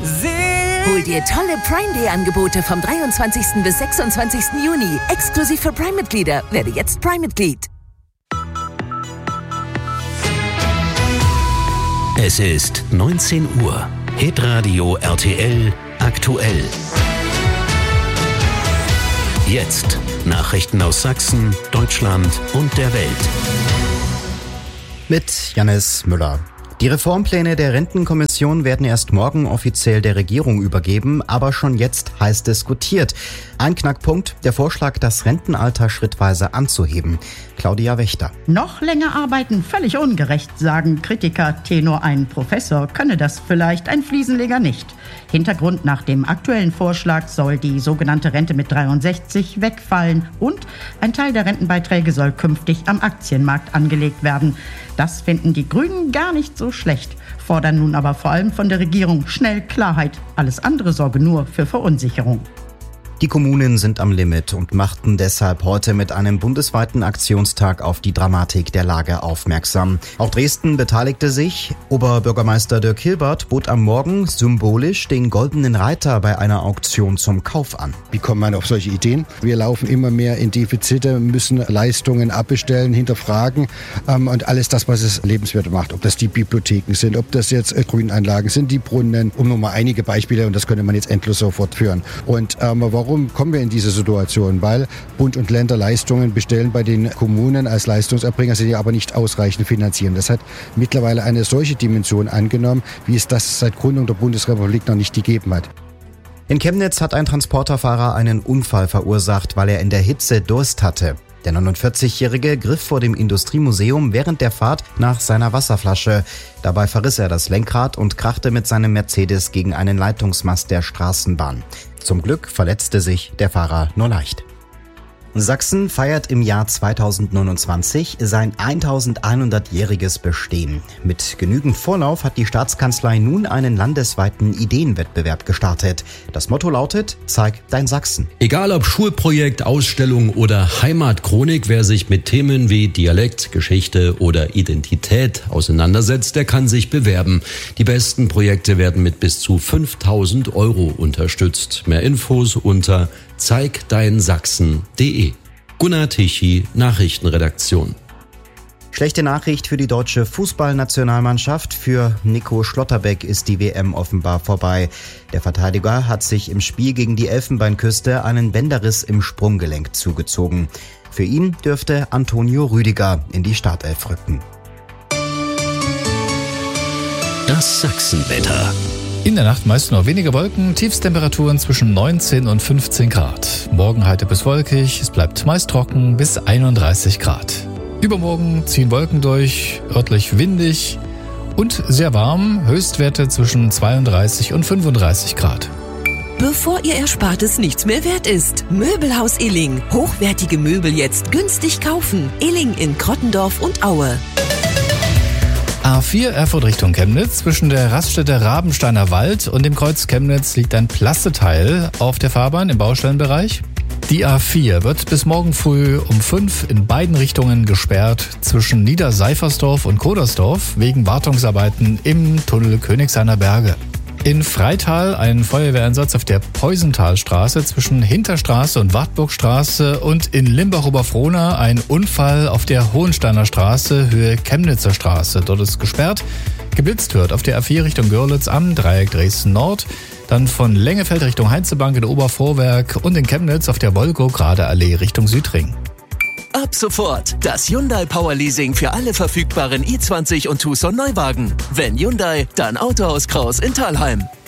Hol dir tolle Prime Day Angebote vom 23. bis 26. Juni. Exklusiv für Prime-Mitglieder. Werde jetzt Prime-Mitglied. Es ist 19 Uhr. Hitradio RTL aktuell. Jetzt Nachrichten aus Sachsen, Deutschland und der Welt. Mit Jannis Müller. Die Reformpläne der Rentenkommission werden erst morgen offiziell der Regierung übergeben, aber schon jetzt heiß diskutiert. Ein Knackpunkt, der Vorschlag, das Rentenalter schrittweise anzuheben. Claudia Wächter. Noch länger arbeiten, völlig ungerecht, sagen Kritiker. Tenor ein Professor könne das vielleicht, ein Fliesenleger nicht. Hintergrund: nach dem aktuellen Vorschlag soll die sogenannte Rente mit 63 wegfallen und ein Teil der Rentenbeiträge soll künftig am Aktienmarkt angelegt werden. Das finden die Grünen gar nicht so schlecht, fordern nun aber vor allem von der Regierung schnell Klarheit. Alles andere sorge nur für Verunsicherung. Die Kommunen sind am Limit und machten deshalb heute mit einem bundesweiten Aktionstag auf die Dramatik der Lage aufmerksam. Auch Dresden beteiligte sich. Oberbürgermeister Dirk Hilbert bot am Morgen symbolisch den Goldenen Reiter bei einer Auktion zum Kauf an. Wie kommt man auf solche Ideen? Wir laufen immer mehr in Defizite, müssen Leistungen abbestellen, hinterfragen und alles das, was es lebenswert macht. Ob das die Bibliotheken sind, ob das jetzt Grünanlagen sind, die Brunnen, um nur mal einige Beispiele, und das könnte man jetzt endlos so fortführen. Und warum kommen wir in diese Situation? Weil Bund und Länder Leistungen bestellen bei den Kommunen als Leistungserbringer, sie aber nicht ausreichend finanzieren. Das hat mittlerweile eine solche Dimension angenommen, wie es das seit Gründung der Bundesrepublik noch nicht gegeben hat. In Chemnitz hat ein Transporterfahrer einen Unfall verursacht, weil er in der Hitze Durst hatte. Der 49-Jährige griff vor dem Industriemuseum während der Fahrt nach seiner Wasserflasche. Dabei verriss er das Lenkrad und krachte mit seinem Mercedes gegen einen Leitungsmast der Straßenbahn. Zum Glück verletzte sich der Fahrer nur leicht. Sachsen feiert im Jahr 2029 sein 1100-jähriges Bestehen. Mit genügend Vorlauf hat die Staatskanzlei nun einen landesweiten Ideenwettbewerb gestartet. Das Motto lautet: Zeig dein Sachsen. Egal ob Schulprojekt, Ausstellung oder Heimatchronik, wer sich mit Themen wie Dialekt, Geschichte oder Identität auseinandersetzt, der kann sich bewerben. Die besten Projekte werden mit bis zu 5.000 € unterstützt. Mehr Infos unter zeigdeinsachsen.de. Gunnar Tichy, Nachrichtenredaktion. Schlechte Nachricht für die deutsche Fußballnationalmannschaft. Für Nico Schlotterbeck ist die WM offenbar vorbei. Der Verteidiger hat sich im Spiel gegen die Elfenbeinküste einen Bänderriss im Sprunggelenk zugezogen. Für ihn dürfte Antonio Rüdiger in die Startelf rücken. Das Sachsenwetter. In der Nacht meist nur wenige Wolken, Tiefstemperaturen zwischen 19 und 15 Grad. Morgen heiter bis wolkig, es bleibt meist trocken bis 31 Grad. Übermorgen ziehen Wolken durch, örtlich windig und sehr warm, Höchstwerte zwischen 32 und 35 Grad. Bevor Ihr Erspartes nichts mehr wert ist. Möbelhaus Illing. Hochwertige Möbel jetzt günstig kaufen. Illing in Krottendorf und Aue. A4 Erfurt Richtung Chemnitz. Zwischen der Raststätte Rabensteiner Wald und dem Kreuz Chemnitz liegt ein Plasteteil auf der Fahrbahn im Baustellenbereich. Die A4 wird bis morgen früh um 5 in beiden Richtungen gesperrt zwischen Niederseifersdorf und Kodersdorf wegen Wartungsarbeiten im Tunnel Königshainer Berge. In Freital ein Feuerwehreinsatz auf der Peusenthalstraße zwischen Hinterstraße und Wartburgstraße und in Limbach-Oberfrohna ein Unfall auf der Hohensteiner Straße, Höhe Chemnitzer Straße. Dort ist gesperrt. Geblitzt wird auf der A4 Richtung Görlitz am Dreieck Dresden Nord. Dann von Lengefeld Richtung Heinzebank in Obervorwerk und in Chemnitz auf der Wolgow-Grade-Allee Richtung Südring. Ab sofort das Hyundai Power Leasing für alle verfügbaren i20 und Tucson Neuwagen. Wenn Hyundai, dann Autohaus Kraus in Thalheim.